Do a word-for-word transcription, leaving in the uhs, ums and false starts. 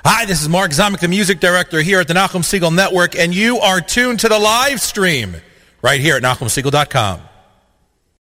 Hi, this is Mark Zomick, the music director here at the Nachum Segal Network, and you are tuned to the live stream right here at Nachum Segal dot com.